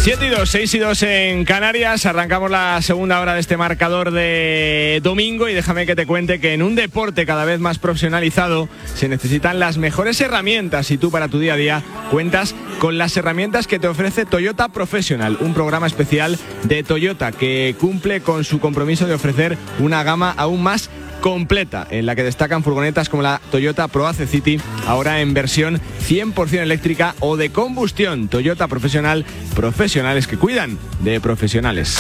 7-2, 6-2 en Canarias. Arrancamos la segunda hora de este marcador de domingo y déjame que te cuente que en un deporte cada vez más profesionalizado se necesitan las mejores herramientas y tú para tu día a día cuentas con las herramientas que te ofrece Toyota Professional, un programa especial de Toyota que cumple con su compromiso de ofrecer una gama aún más completa, en la que destacan furgonetas como la Toyota ProAce City, ahora en versión 100% eléctrica o de combustión. Toyota Professional, profesionales que cuidan de profesionales.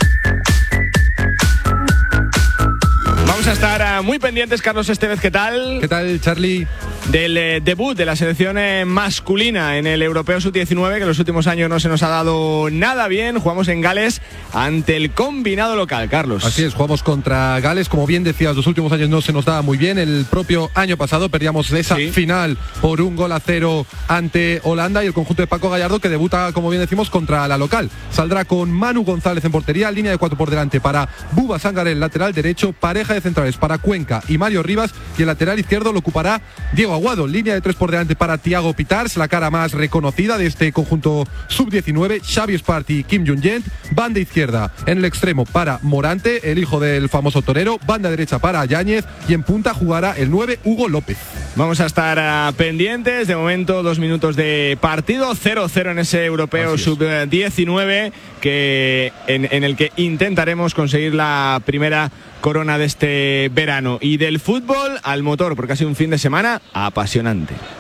Vamos a estar muy pendientes, Carlos Estevez, ¿qué tal? ¿Qué tal, Charlie? Del debut de la selección masculina en el Europeo Sub-19, que en los últimos años no se nos ha dado nada bien. Jugamos en Gales ante el combinado local, Carlos. Así es, jugamos contra Gales. Como bien decías, los últimos años no se nos daba muy bien. El propio año pasado perdíamos esa final por 1-0 ante Holanda, y el conjunto de Paco Gallardo, que debuta, como bien decimos, contra la local. Saldrá con Manu González en portería, línea de 4 por delante para Buba Sangaré, lateral derecho, pareja de centrales para Cuenca y Mario Rivas, y el lateral izquierdo lo ocupará Diego Aguado, línea de 3 por delante para Thiago Pitars, la cara más reconocida de este conjunto sub-19, Xavi Espart y Kim Jung-Yent, banda izquierda en el extremo para Morante, el hijo del famoso torero, banda derecha para Yáñez, y en punta jugará el 9 Hugo López. Vamos a estar pendientes, de momento 2 minutos de partido, 0-0 en ese Europeo sub-19, que en el que intentaremos conseguir la primera corona de este verano. Y del fútbol al motor, porque ha sido un fin de semana apasionante.